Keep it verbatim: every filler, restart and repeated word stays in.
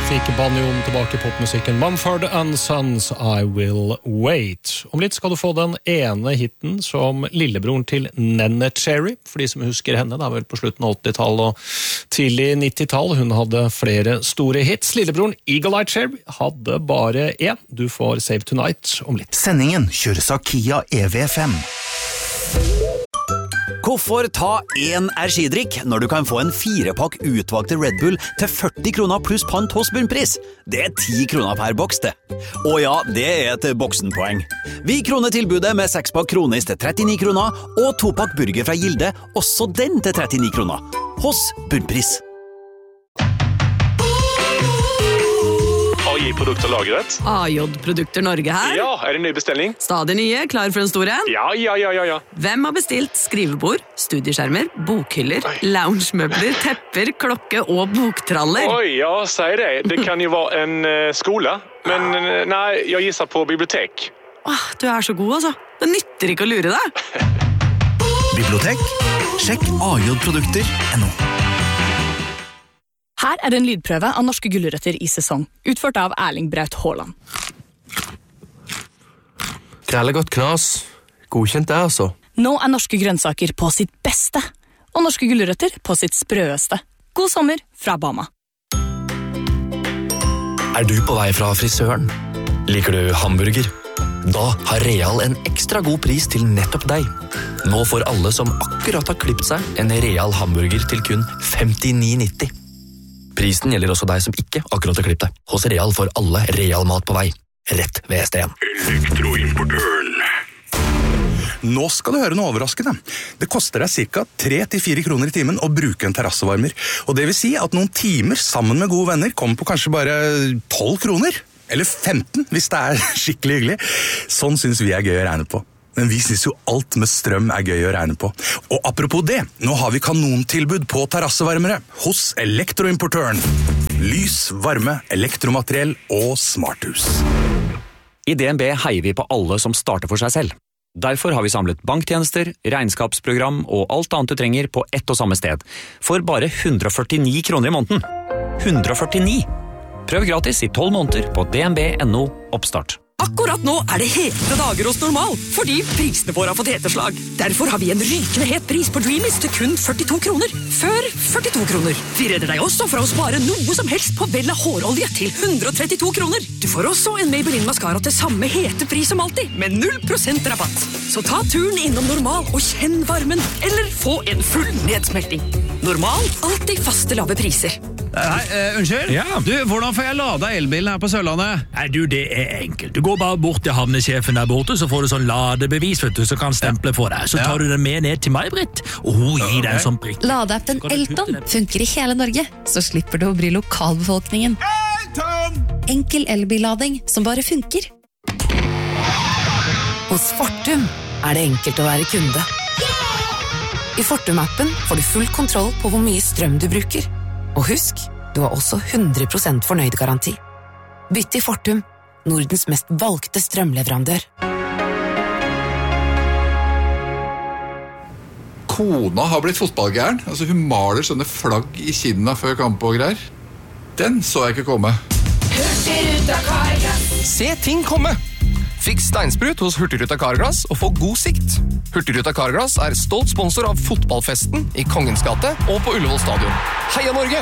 fikk banjoen tilbake i popmusikken. Mumford and Sons, I Will Wait. Om litt skal du få den ene hitten som lillebroren til Neneh Cherry, for de som husker henne, det er vel på slutten av åttitallet og tidlig nittitall. Hun hadde flere store hits. Lillebroren Eagle Eye Cherry hadde bare én. Du får Save Tonight om litt. Sendingen kjøres av Kia E V fem. Hvorfor ta en energidrikk når du kan få en firepakk utvalgte Red Bull til førti kroner pluss pant hos Bunnpris? Det er ti kroner per boks det. Og ja, det er et boksenpoeng. Vi kroner tilbudet med sekspakk kronis til trettini kroner og topakk burger fra Gilde, også den til trettini kroner. Hos Bunnpris. A J-produkter lagret. A J-produkter Norge her. Ja, er det en ny bestilling? Stadig nye, klar for en stor en. Ja, ja, ja, ja, ja. Hvem har bestilt skrivebord, studieskjermer, bokhyller, loungemøbler, tepper, klokke og boktraller? Oi, ja, sier det. Det kan jo være en uh, skole, men uh, nei, jeg gisser på bibliotek. Åh, du er så god, altså. Det nytter ikke å lure deg. Bibliotek? Sjekk a j produkter punktum no. Her er en lydprøve av norske gulrøtter i sesong, utført av Erling Braut Haaland. Grelle godt knas. Godkjent det, altså. Nå er norske grønnsaker på sitt beste, og norske gulrøtter på sitt sprøeste. God sommer fra Bama. Er du på vei fra frisøren? Liker du hamburger? Da har Real en ekstra god pris til nettopp deg. Nå får alle som akkurat har klippet seg en Real hamburger til kun femtini nitti. Prisen gjelder også deg som ikke akkurat har klippet deg. Hos Real får alle Real mat på vei. Rett ved stedet. Elektroimportøren. Nå skal du høre noe overraskende. Det koster deg cirka tre til fire kroner i timen å bruke en terrassevarmer. Og det vil si at noen timer sammen med gode venner kommer på kanskje bare tolv kroner. Eller femten, hvis det er skikkelig hyggelig. Sånn synes vi er gøy å regne på. Men vi synes jo alt med strøm er gøy å regne på. Og apropos det, nå har vi kanontilbud på terrassevarmere hos Elektroimportøren. Lys, varme, elektromateriell og smarthus. I D N B heier vi på alle som starter for seg selv. Derfor har vi samlet banktjenester, regnskapsprogram og alt annet du trenger på ett og samme sted. For bare hundre og førtini kroner i måneden. hundre og førtini! Prøv gratis i tolv måneder på d n b punktum n o oppstart. Akkurat nå er det hete dager hos Normal, fordi prisene våre har fått heteslag. Derfor har vi en rykende het pris på Dreamist til kun førtito kroner. Før førtito kroner. Vi redder deg også fra å spare noe som helst på Vella hårolje til hundre og trettito kroner. Du får også en Maybelline Mascara til samme hete pris som alltid, med null prosent rabatt. Så ta turen innom Normal og kjenn varmen, eller få en full nedsmelting. Normal, alltid faste lave priser. Hei, uh, unnskyld? Ja. Du, hvordan får jeg lada elbilen her på Sørlandet? Nei, du, det er enkelt. Du går bare bort til havnesjefen der borte, så får du sånn ladebevis, vet du, så kan stemple for deg. Så tar du den med ned til meg, Britt, og hun gir deg en sånn prikk. Ladeappen Elton funker i hele Norge, så slipper du å bry lokalbefolkningen. Elton! Enkel elbillading som bare funker. Hos Fortum er det enkelt å være kunde. I Fortum-appen får du full kontroll på hvor mye strøm du bruker. Og husk, du har også hundre prosent fornøyd-garanti. Bytt til Fortum, Nordens mest valgte strømleverandør. Kona har blitt fotballgæren. Altså, hun maler sånne flagg i kinna før kamp og greier. Den så jeg ikke komme. Hurtigruta Carglass. Se ting komme! Fiks steinsprut hos Hurtigruta Carglass og få god sikt. Hurtigruta Carglass er stolt sponsor av fotballfesten i Kongens gate og på Ullevål stadion. Heia Norge!